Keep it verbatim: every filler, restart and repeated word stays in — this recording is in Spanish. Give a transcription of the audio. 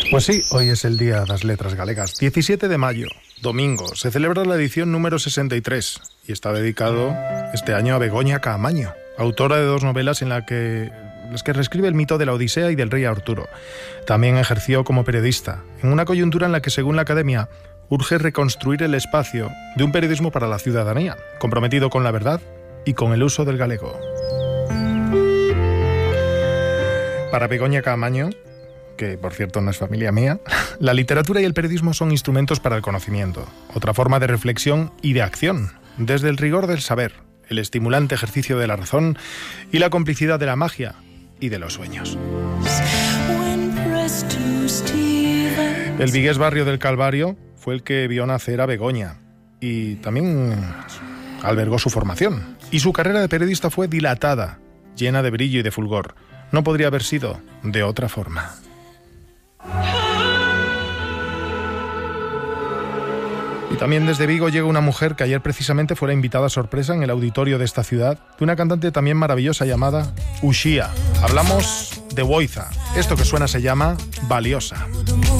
Pues sí, hoy es el Día das Letras Galegas, diecisiete de maio, domingo. Se celebra la edición número sesenta y tres y está dedicado este año a Begoña Caamaño, autora de dos novelas en la que, las que reescribe el mito de la Odisea y del rey Arturo. También ejerció como periodista, en una coyuntura en la que, según la Academia, urge reconstruir el espacio de un periodismo para la ciudadanía, comprometido con la verdad y con el uso del galego. Para Begoña Caamaño, que por cierto no es familia mía, la literatura y el periodismo son instrumentos para el conocimiento, otra forma de reflexión y de acción, desde el rigor del saber, el estimulante ejercicio de la razón y la complicidad de la magia y de los sueños. El vigués barrio del Calvario fue el que vio nacer a Begoña y también albergó su formación. Y su carrera de periodista fue dilatada, llena de brillo y de fulgor. No podría haber sido de otra forma. Y también desde Vigo llega una mujer que ayer precisamente fue la invitada sorpresa en el auditorio de esta ciudad, de una cantante también maravillosa llamada Uxía. Hablamos de Boiza. Esto que suena se llama Valiosa.